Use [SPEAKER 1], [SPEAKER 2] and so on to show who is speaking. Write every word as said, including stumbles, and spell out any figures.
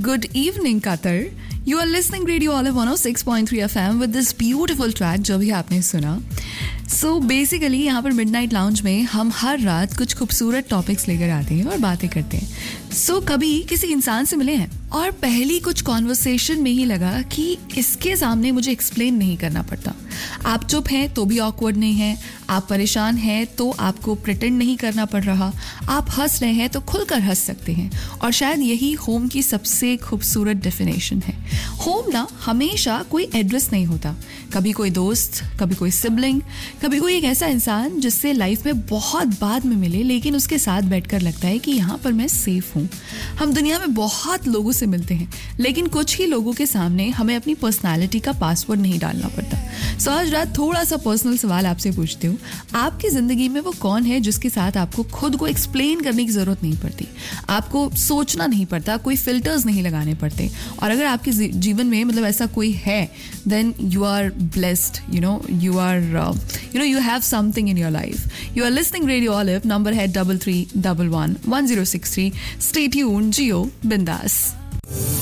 [SPEAKER 1] Good evening, Qatar. You are listening Radio Olive one oh six point three F M with this beautiful track जो भी आपने सुना. So basically यहाँ पर Midnight Lounge में हम हर रात कुछ खूबसूरत टॉपिक्स लेकर आते हैं और बातें करते हैं. So कभी किसी इंसान से मिले हैं और पहली कुछ कॉन्वर्सेशन में ही लगा कि इसके सामने मुझे एक्सप्लेन नहीं करना पड़ता. आप चुप हैं तो भी ऑकवर्ड नहीं है, आप परेशान हैं तो आपको प्रिटेंड नहीं करना पड़ रहा, आप हंस रहे हैं तो खुलकर हंस सकते हैं. और शायद यही होम की सबसे खूबसूरत डेफिनेशन है. होम ना हमेशा कोई एड्रेस नहीं होता. कभी कोई दोस्त, कभी कोई सिबलिंग, कभी कोई एक ऐसा इंसान जिससे लाइफ में बहुत बाद में मिले लेकिन उसके साथ बैठकर लगता है कि यहाँ पर मैं सेफ हूँ. हम दुनिया में बहुत लोगों से मिलते हैं लेकिन कुछ ही लोगों के सामने हमें अपनी पर्सनालिटी का पासवर्ड नहीं डालना पड़ता. सो आज रात थोड़ा सा पर्सनल सवाल आपसे पूछती हूँ. आपकी जिंदगी में वो कौन है जिसके साथ आपको खुद को एक्सप्लेन करने की जरूरत नहीं पड़ती, आपको सोचना नहीं पड़ता, कोई फिल्टर्स नहीं लगाने पड़ते. और अगर आपके जीवन में मतलब ऐसा कोई है, then you are blessed, you know, you are uh, you know, you have something in your life. You are listening Radio Olive, number है double three double one one zero six three. Stay tuned, Gio Bindas.